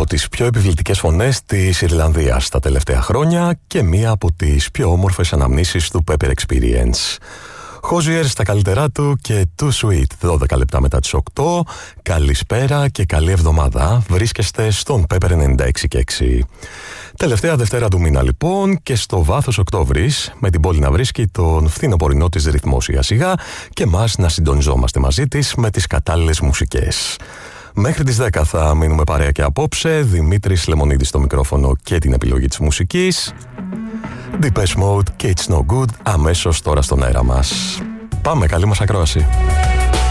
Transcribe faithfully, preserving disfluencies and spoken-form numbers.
από τις πιο επιβλητικές φωνές της Ιρλανδίας τα τελευταία χρόνια και μία από τις πιο όμορφες αναμνήσεις του Pepper Experience. Hozier στα καλύτερά του και Too Sweet, δώδεκα λεπτά μετά τις οκτώ. Καλησπέρα και καλή εβδομάδα. Βρίσκεστε στον Pepper ενενήντα έξι και έξι. Τελευταία Δευτέρα του μήνα λοιπόν και στο βάθος Οκτώβρης, με την πόλη να βρίσκει τον φθινοπορεινό της ρυθμό σιγά σιγά και μας να συντονιζόμαστε μαζί της με τις κατάλληλες μουσικές. Μέχρι τις δέκα θα μείνουμε παρέα και απόψε. Δημήτρης Λεμονίδης στο μικρόφωνο και την επιλογή της μουσικής. Depeche Mode και It's No Good αμέσως τώρα στον αέρα μας. Πάμε, καλή μας ακρόαση.